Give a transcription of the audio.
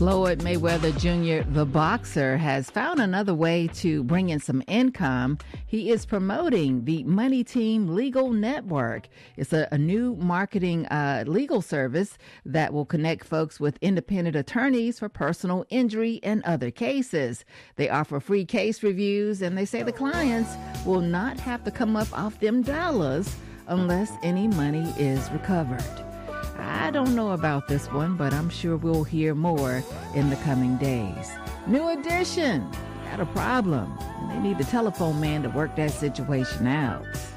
Floyd Mayweather Jr., the boxer, has found another way to bring in some income. He is promoting the Money Team Legal Network. It's a new marketing legal service that will connect folks with independent attorneys for personal injury and other cases. They offer free case reviews, and they say the clients will not have to come up off them dollars unless any money is recovered. I don't know about this one, but I'm sure we'll hear more in the coming days. New Edition got a problem. They need the telephone man to work that situation out.